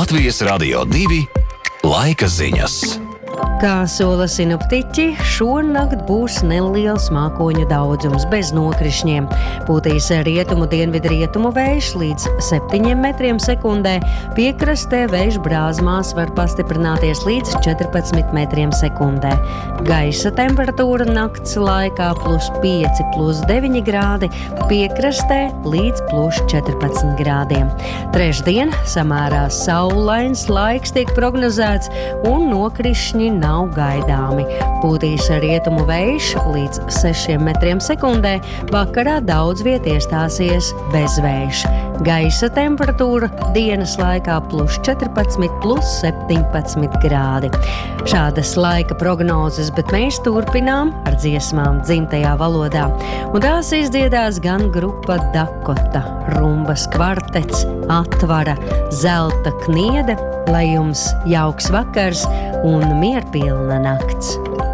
Latvijas Radio 2 laika ziņas. Kā sola sinoptiķi, šonakt būs neliels mākoņu daudzums bez nokrišņiem. Pūtīs rietumu dienvidrietumu vējš līdz 7 metriem sekundē. Piekrastē vējš brāzmās var pastiprināties līdz 14 metriem sekundē. Gaisa temperatūra nakts laikā +5, +9 grādi, piekrastē līdz +14 grādiem. Trešdien samērā saulains laiks tiek prognozēts un nokrišņi nav gaidāmi. Pūtīs rietumu vējš līdz 6 metriem sekundē, vakarā daudz viet iestāsies bezvējš. Gaisa temperatūra dienas laikā +14, +17 grādi. Šādas laika prognozes, bet mēs turpinām ar dziesmām dzimtajā valodā. Un tās izdziedās gan grupa Dakota, rumbas kvartets, atvara, zelta kniede, lai jums jauks vakars un mierpilna nakts.